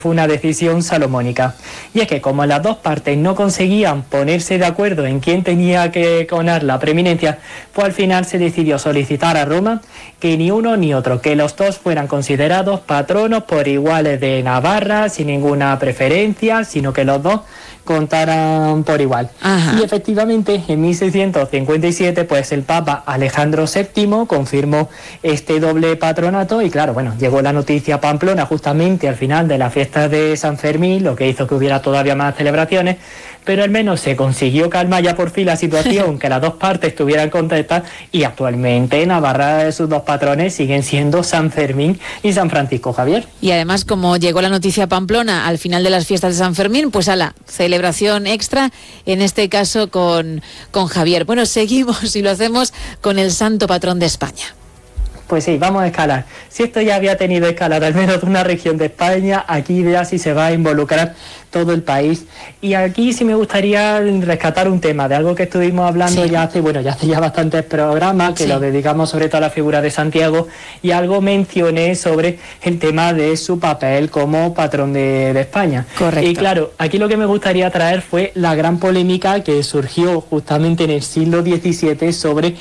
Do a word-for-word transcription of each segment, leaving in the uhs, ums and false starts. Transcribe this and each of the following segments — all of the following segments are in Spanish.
Fue una decisión salomónica. Y es que como las dos partes no conseguían ponerse de acuerdo en quién tenía que coronar la preeminencia, pues al final se decidió solicitar a Roma que ni uno ni otro, que los dos fueran considerados patronos por iguales de Navarra, sin ninguna preferencia, sino que los dos contaran por igual. Ajá. Y efectivamente en mil seiscientos cincuenta y siete pues el Papa Alejandro séptimo confirmó este doble patronato y claro, bueno, llegó la noticia a Pamplona justamente al final de la fiesta de San Fermín, lo que hizo que hubiera todavía más celebraciones, pero al menos se consiguió calmar ya por fin la situación, que las dos partes estuvieran contentas y actualmente Navarra de sus dos patrones siguen siendo San Fermín y San Francisco Javier. Y además, como llegó la noticia a Pamplona al final de las fiestas de San Fermín, pues ala, celebración extra, en este caso con, con Javier. Bueno, seguimos y lo hacemos con el santo patrón de España. Pues sí, vamos a escalar. Si esto ya había tenido escalada al menos de una región de España, aquí ya sí se va a involucrar todo el país. Y aquí sí me gustaría rescatar un tema de algo que estuvimos hablando sí. ya hace, bueno, ya hace ya bastantes programas, que sí. lo dedicamos sobre todo a la figura de Santiago, y algo mencioné sobre el tema de su papel como patrón de, de España. Correcto. Y claro, aquí lo que me gustaría traer fue la gran polémica que surgió justamente en el siglo diecisiete sobre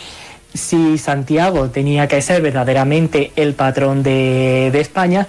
si Santiago tenía que ser verdaderamente el patrón de, de España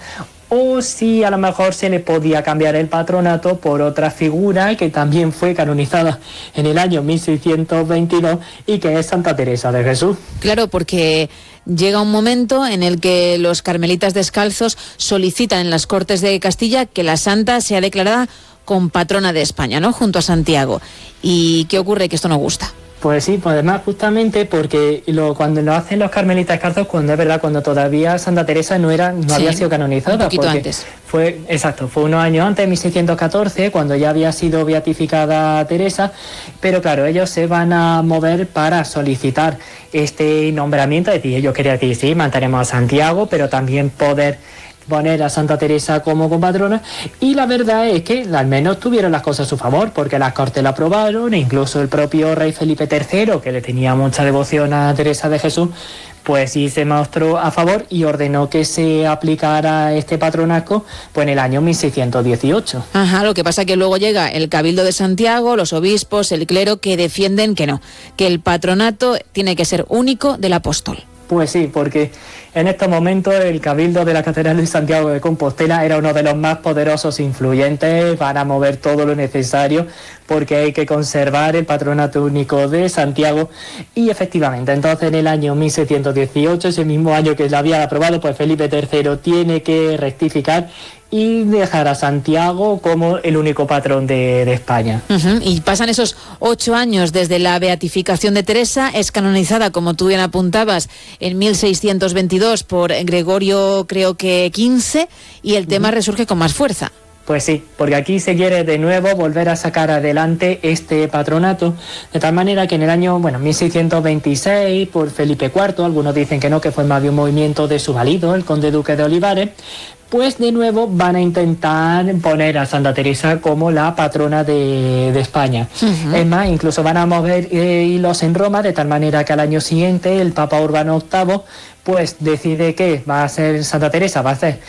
o si a lo mejor se le podía cambiar el patronato por otra figura que también fue canonizada en el año mil seiscientos veintidós y que es Santa Teresa de Jesús. Claro, porque llega un momento en el que los carmelitas descalzos solicitan en las Cortes de Castilla que la santa sea declarada compatrona de España, ¿no?, junto a Santiago. ¿Y qué ocurre? Que esto no gusta. Pues sí, pues además justamente porque lo, cuando lo hacen los carmelitas descalzos, cuando es verdad, cuando todavía Santa Teresa no era, no sí, había sido canonizada. Un poquito antes. Fue, exacto, fue unos años antes, mil seiscientos catorce, cuando ya había sido beatificada Teresa, pero claro, ellos se van a mover para solicitar este nombramiento, es decir, ellos querían decir, sí, mantenemos a Santiago, pero también poder poner a Santa Teresa como compatrona, y la verdad es que al menos tuvieron las cosas a su favor, porque las Cortes la aprobaron, e incluso el propio rey Felipe tercero, que le tenía mucha devoción a Teresa de Jesús, pues sí se mostró a favor y ordenó que se aplicara este patronato pues en el año mil seiscientos dieciocho. Ajá, lo que pasa que luego llega el Cabildo de Santiago, los obispos, el clero, que defienden que no, que el patronato tiene que ser único del apóstol. Pues sí, porque en estos momentos el Cabildo de la Catedral de Santiago de Compostela era uno de los más poderosos e influyentes, van a mover todo lo necesario porque hay que conservar el patronato único de Santiago. Y efectivamente, entonces en el año mil seiscientos dieciocho, ese mismo año que lo había aprobado, pues Felipe tercero tiene que rectificar y dejar a Santiago como el único patrón de, de España. Uh-huh. Y pasan esos ocho años desde la beatificación de Teresa, es canonizada, como tú bien apuntabas, en mil seiscientos veintidós por Gregorio, creo que quince, y el tema uh-huh. resurge con más fuerza. Pues sí, porque aquí se quiere de nuevo volver a sacar adelante este patronato, de tal manera que en el año, bueno, mil seiscientos veintiséis, por Felipe cuarto, algunos dicen que no, que fue más bien un movimiento de su marido, el conde duque de Olivares, pues de nuevo van a intentar poner a Santa Teresa como la patrona de, de España. Uh-huh. Es más, incluso van a mover eh, hilos en Roma, de tal manera que al año siguiente el Papa Urbano octavo pues decide que va a ser Santa Teresa, va a ser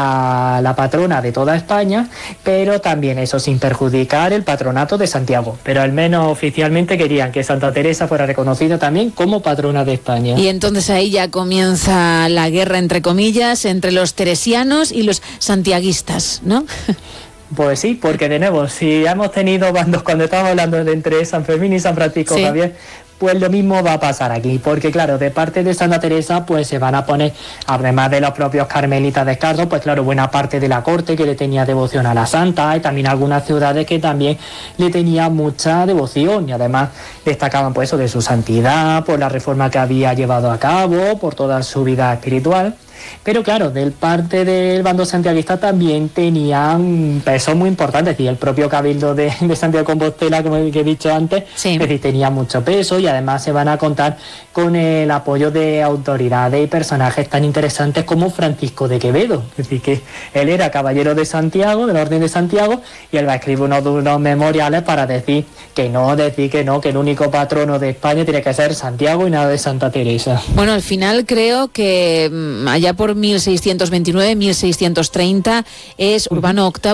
la, la patrona de toda España, pero también eso sin perjudicar el patronato de Santiago. Pero al menos oficialmente querían que Santa Teresa fuera reconocida también como patrona de España. Y entonces ahí ya comienza la guerra, entre comillas, entre los teresianos y los santiaguistas, ¿no? Pues sí, porque de nuevo, si hemos tenido bandos cuando estamos hablando de entre San Fermín y San Francisco sí. Javier, pues lo mismo va a pasar aquí, porque claro, de parte de Santa Teresa pues se van a poner, además de los propios carmelitas descalzos, pues claro, buena parte de la corte que le tenía devoción a la santa, y también algunas ciudades que también le tenían mucha devoción, y además destacaban pues eso de su santidad, por la reforma que había llevado a cabo, por toda su vida espiritual. Pero claro, del parte del bando santiaguista también tenían un peso muy importante, es decir, el propio Cabildo de, de Santiago de Compostela, como he dicho antes, sí. es decir, tenía mucho peso, y además se van a contar con el apoyo de autoridades y personajes tan interesantes como Francisco de Quevedo, es decir, que él era caballero de Santiago, de la Orden de Santiago, y él va a escribir unos, unos memoriales para decir que no, decir que no, que el único patrono de España tiene que ser Santiago y nada de Santa Teresa. Bueno, al final creo que allá por mil seiscientos veintinueve, mil seiscientos treinta es Urbano octavo